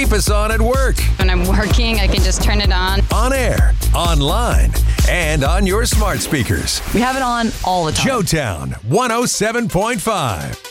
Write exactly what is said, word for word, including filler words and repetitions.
Keep us on at work, When I'm working, I can just turn it on. on air, online, and on your smart speakers. We have it on all the time. Joetown one oh seven point five.